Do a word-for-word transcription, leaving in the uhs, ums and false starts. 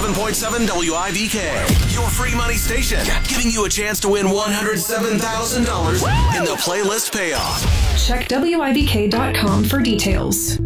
seven point seven W I V K, your free money station, giving you a chance to win one hundred seven thousand dollars in the playlist payoff. Check W I V K dot com for details.